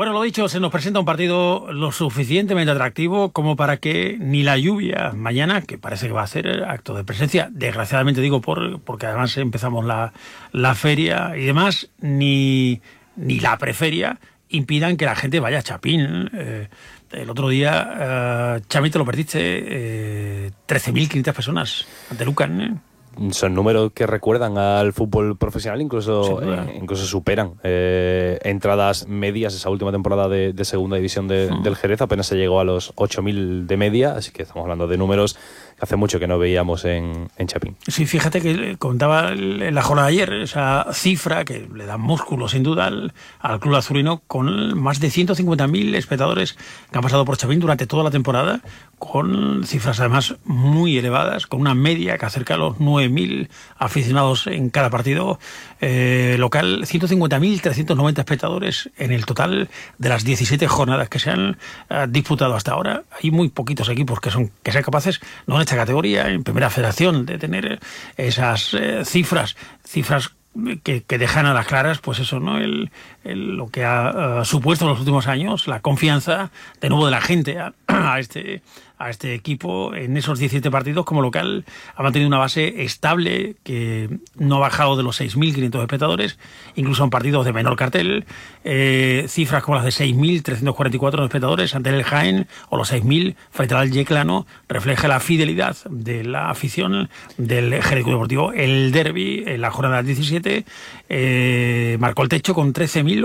Bueno, lo dicho, se nos presenta un partido lo suficientemente atractivo como para que ni la lluvia mañana, que parece que va a hacer acto de presencia, desgraciadamente digo porque además empezamos la feria y demás, ni la preferia impidan que la gente vaya a Chapín. El otro día, Chami, te lo perdiste, 13.500 personas ante Lucan, ¿eh? Son números que recuerdan al fútbol profesional, incluso superan entradas medias. Esa última temporada de segunda división del Jerez apenas se llegó a los 8.000 de media, así que estamos hablando de números que hace mucho que no veíamos en Chapín. Sí, fíjate que contaba en la jornada de ayer esa cifra que le da músculo sin duda al club azulino, con más de 150.000 espectadores que han pasado por Chapín durante toda la temporada, con cifras además muy elevadas, con una media que acerca a los 9.000 aficionados en cada partido local, 150.390 espectadores en el total de las 17 jornadas que se han disputado hasta ahora. Hay muy poquitos equipos que sean capaces, no en esta categoría, en Primera Federación, de tener esas cifras que dejan a las claras, pues eso, ¿no? Lo que ha supuesto en los últimos años, la confianza de nuevo de la gente a este equipo en esos 17 partidos como local. Ha mantenido una base estable que no ha bajado de los 6.500 espectadores, incluso en partidos de menor cartel. Cifras como las de 6.344 espectadores ante el Jaén o los 6.000 frente al Yeclano refleja la fidelidad de la afición del Jerez Club Deportivo. El derbi en la jornada 17 marcó el techo con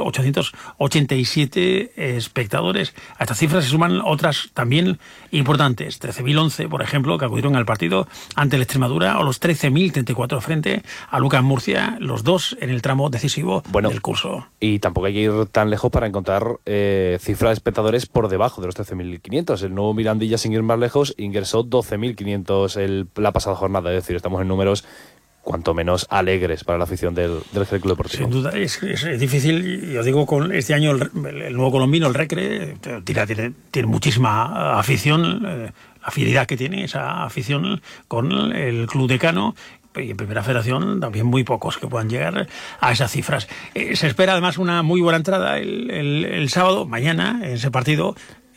13.887 espectadores. A estas cifras se suman otras también importantes, 13.011, por ejemplo, que acudieron al partido ante el Extremadura, o los 13.034 frente a Lucas Murcia, los dos en el tramo decisivo del curso. Y tampoco hay que ir tan lejos para encontrar cifras de espectadores por debajo de los 13.500. El nuevo Mirandilla, sin ir más lejos, ingresó 12.500 la pasada jornada, es decir, estamos en números cuanto menos alegres para la afición del Jerez Club Deportivo. Sin duda, es difícil. Yo digo, con este año el nuevo colombino, el Recre, tiene muchísima afición, la fidelidad que tiene esa afición con el club decano. Y en Primera Federación también muy pocos que puedan llegar a esas cifras. Se espera además una muy buena entrada el sábado, mañana, en ese partido,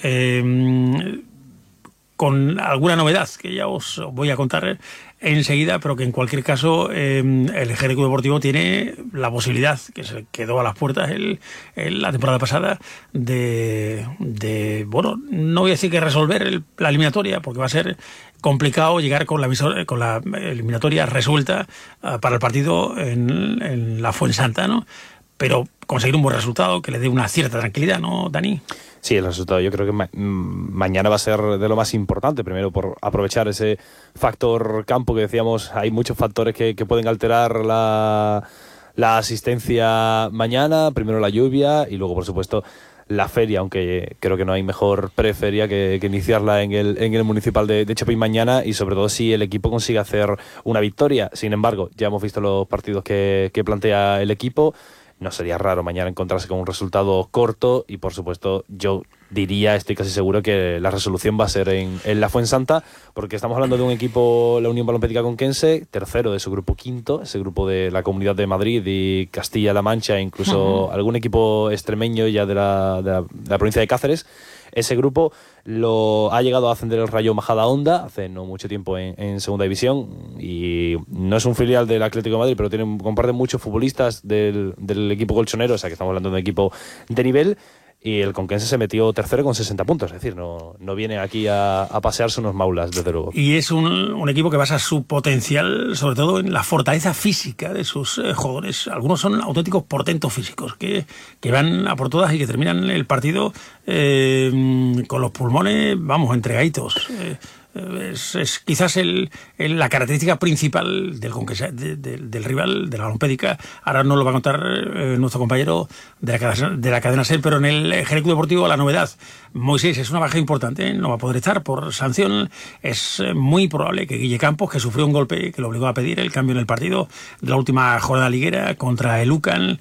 con alguna novedad que ya os voy a contar enseguida, pero que en cualquier caso el Jerez Club Deportivo tiene la posibilidad, que se quedó a las puertas la temporada pasada, bueno, no voy a decir que resolver la eliminatoria, porque va a ser complicado llegar con la eliminatoria resuelta para el partido en la Fuensanta, ¿no? Pero conseguir un buen resultado que le dé una cierta tranquilidad, ¿no, Dani? Sí, el resultado yo creo que mañana va a ser de lo más importante. Primero, por aprovechar ese factor campo que decíamos, hay muchos factores que pueden alterar la asistencia mañana. Primero la lluvia y luego, por supuesto, la feria, aunque creo que no hay mejor preferia que iniciarla en el municipal de Chapín mañana, y sobre todo si el equipo consigue hacer una victoria. Sin embargo, ya hemos visto los partidos que plantea el equipo. No sería raro mañana encontrarse con un resultado corto y, por supuesto, yo diría, estoy casi seguro que la resolución va a ser en la Fuensanta, porque estamos hablando de un equipo, la Unión Balompédica Conquense, tercero de su grupo quinto, ese grupo de la Comunidad de Madrid y Castilla-La Mancha, incluso algún equipo extremeño ya de la provincia de Cáceres. Ese grupo lo ha llegado a ascender el Rayo Majadahonda hace no mucho tiempo en segunda división, y no es un filial del Atlético de Madrid, pero comparten muchos futbolistas del equipo colchonero, o sea que estamos hablando de un equipo de nivel. Y el Conquense se metió tercero con 60 puntos, es decir, no viene aquí a pasearse unos maulas, desde luego. Y es un equipo que basa su potencial sobre todo en la fortaleza física de sus jugadores. Algunos son auténticos portentos físicos que van a por todas y que terminan el partido con los pulmones, entregaditos. Es quizás la característica principal del rival, de la Balompédica. Ahora nos lo va a contar nuestro compañero de la cadena SER, pero en el Jerez Club Deportivo la novedad: Moisés es una baja importante, no va a poder estar por sanción. Es muy probable que Guille Campos, que sufrió un golpe que lo obligó a pedir el cambio en el partido de la última jornada liguera contra el Lucan,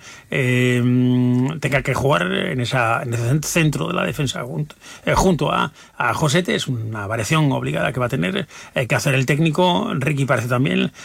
tenga que jugar en ese centro de la defensa junto a Josete. Es una variación obligada que va a tener que hacer el técnico. Ricky parece también